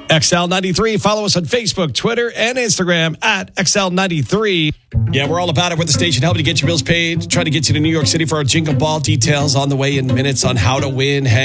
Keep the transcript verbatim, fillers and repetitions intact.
X L ninety-three. Follow us on Facebook, Twitter, and Instagram at X L ninety-three. Yeah, we're all about it. We're the station helping to get your bills paid, trying to get you to New York City for our Jingle Ball. Details on the way in minutes on how to win. Hang